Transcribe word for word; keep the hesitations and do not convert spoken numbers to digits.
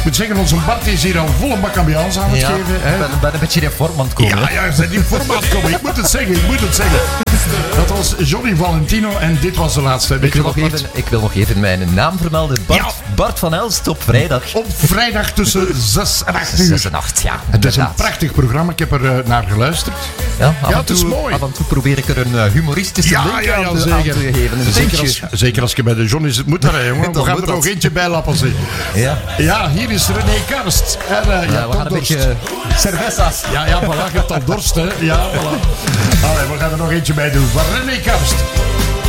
Ik moet zeggen, onze Bart is hier al volle bak ambiance aan het Ja, geven. Hè? ik ben, ben een beetje in vorm aan het komen. Ja, ja, ze zijn in formaat komen. Ik moet het zeggen, ik moet het zeggen. Dat was Johnny Valentino en dit was de laatste. Weet Ik wil, je nog wat, even, ik wil nog even mijn naam vermelden. Bart, Ja. Bart van Elst op vrijdag. Op vrijdag tussen zes en acht uur. zes en acht, ja. Het is een inderdaad. prachtig programma. Ik heb er uh, naar geluisterd. Ja, af Ja, en het is toe, mooi. Af en toe probeer ik er een uh, humoristische Ja, link ja, ja, aan, te, zeker. aan te geven. Een Zeker vinkje. als, zeker als je bij de Johnny zit, moet dat, hè, jongen. We Dan gaan moet er nog dat. eentje bij lappen zeggen. Ja. Ja, hier is René Karst. En, uh, ja, Ja, we gaan een dorst. beetje cervezas. Ja, ja, voilà, je hebt al dorst, hè. Ja, voilà. Allee, we gaan er nog eentje bij doen. Van René Karst.